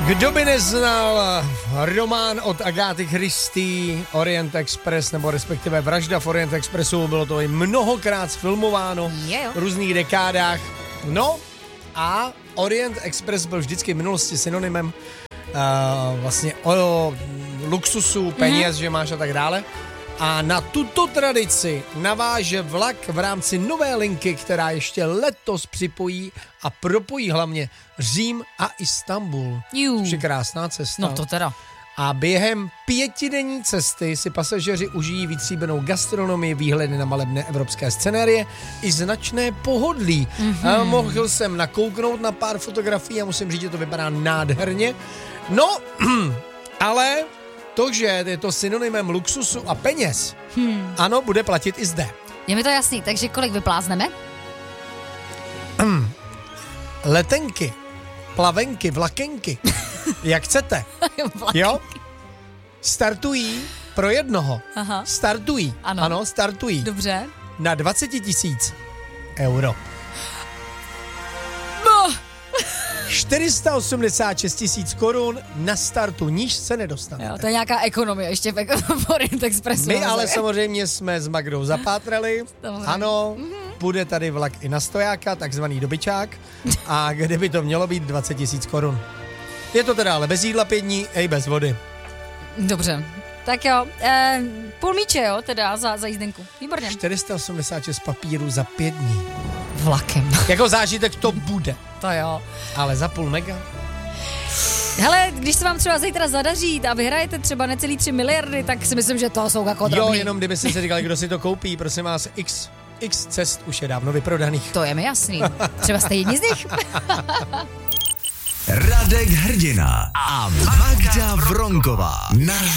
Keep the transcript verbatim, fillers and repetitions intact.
Kdo by neznal román od Agáty Christie, Orient Express, nebo respektive Vražda v Orient Expressu, bylo to i mnohokrát sfilmováno v různých dekádách. No a Orient Express byl vždycky v minulosti synonymem uh, vlastně o luxusu, peněz, mm-hmm. že máš a tak dále. A na tuto tradici naváže vlak v rámci nové linky, která ještě letos připojí a propojí hlavně Řím a Istanbul. Což je krásná cesta. No to teda. A během pětidenní cesty si pasažeři užijí vytříbenou gastronomii, výhledy na malebné evropské scenérie i značné pohodlí. Mm-hmm. A mohl jsem nakouknout na pár fotografií a musím říct, že to vypadá nádherně. No, ale to, že je to synonymem luxusu a peněz, hmm. ano, bude platit i zde. Je mi to jasný, takže kolik vyplázneme? Letenky, plavenky, vlakenky, jak chcete. Jo? Startují pro jednoho. Aha. Startují. Ano. ano, startují. Dobře. Na dvacet tisíc euro. No. čtyři sta osmdesát šest tisíc korun na startu, níž se nedostane. Jo, to je nějaká ekonomie ještě v Orient Expressu. My ale samozřejmě jsme s Magdou zapátrali. Ano, mm-hmm. bude tady vlak i na stojáka, takzvaný dobyčák. A kde by to mělo být dvacet tisíc korun. Je to teda ale bez jídla pět dní, i bez vody. Dobře. Tak jo, e, půl míče, jo, teda za, za jízdenku. Výborně. čtyři sta osmdesát šest papírů za pět dní. Vlakem. Jako zážitek to bude. To jo. Ale za půl mega. Hele, když se vám třeba zítra zadaří a vyhrajete třeba necelý tři miliardy, tak si myslím, že to jsou jako drobný. Jo, jenom kdyby si říkali, kdo si to koupí, prosím vás, x, x cest už je dávno vyprodaných. To je mi jasný. Třeba jste jedni z nich. Radek Hrdina a Magda Vronková.